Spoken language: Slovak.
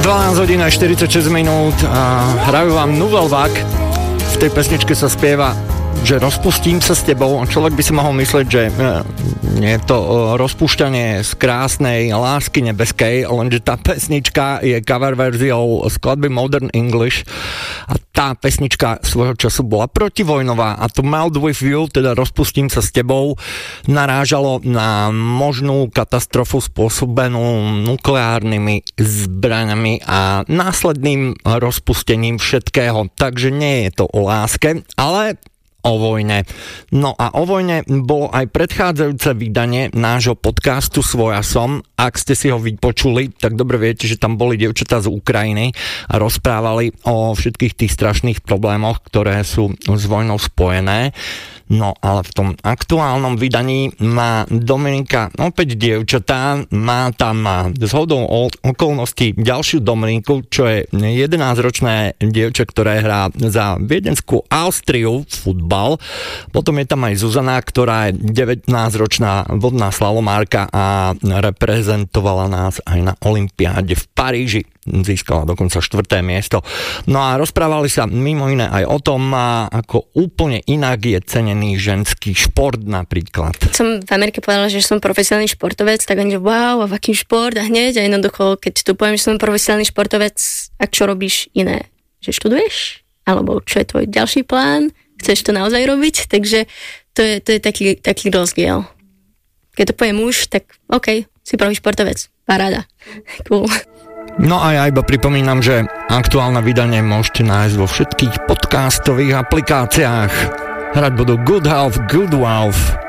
12 hodín a 46 minút a hrajú vám Nouvelle Vague. V tej pesničke sa spieva, že rozpustím sa s tebou. Človek by si mohol myslieť, že je to rozpúšťanie z krásnej lásky nebeskej, lenže tá pesnička je cover verziou skladby Modern English a tá pesnička svojho času bola protivojnová a to Melt With You, teda rozpustím sa s tebou, narážalo na možnú katastrofu spôsobenú nukleárnymi zbraňami a následným rozpustením všetkého. Takže nie je to o láske, ale o vojne. No a o vojne bolo aj predchádzajúce vydanie nášho podcastu Svoja som. Ak ste si ho vypočuli, tak dobre viete, že tam boli dievčatá z Ukrajiny a rozprávali o všetkých tých strašných problémoch, ktoré sú s vojnou spojené. No ale v tom aktuálnom vydaní má Dominika opäť dievčatá, má tam zhodou okolností ďalšiu Dominiku, čo je 11-ročné dievča, ktoré hrá za viedenskú Austriu futbal. Potom je tam aj Zuzana, ktorá je 19-ročná vodná slalomárka a reprezentovala nás aj na olympiáde v Paríži. Získala dokonca 4. miesto. No a rozprávali sa mimo iné aj o tom, ako úplne inak je cenený ženský šport napríklad. Som v Amerike povedala, že som profesionálny športovec, tak oni, wow, a v akým šport? A hneď a jednoducho, keď tu poviem, že som profesionálny športovec, a čo robíš iné? Že študuješ? Alebo čo je tvoj ďalší plán? Chceš to naozaj robiť? Takže to je taký rozdiel. Keď to povie muž, tak OK, si prvý športovec. Paráda. Cool. No a ja iba pripomínam, že aktuálne vydanie môžete nájsť vo všetkých podcastových aplikáciách. Hrať budú Good Health, Good Wealth.